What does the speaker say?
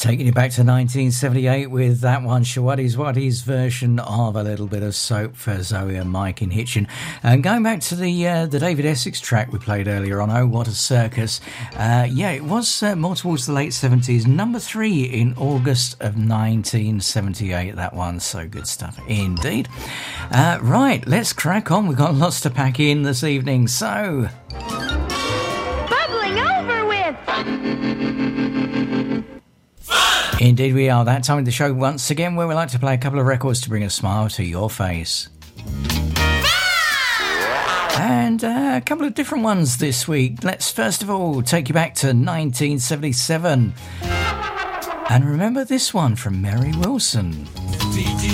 Taking it back to 1978 with that one, Showaddy's Waddy's version of A Little Bit of Soap for Zoe and Mike in Hitchin. And going back to the David Essex track we played earlier on, Oh What a Circus. It was more towards the late 70s. Number 3 in August of 1978, that one. So good stuff indeed. Right, let's crack on. We've got lots to pack in this evening. So... bubbling over with! Indeed we are. That time of the show once again where we like to play a couple of records to bring a smile to your face. And a couple of different ones this week. Let's first of all take you back to 1977. And remember this one from Mary Wilson.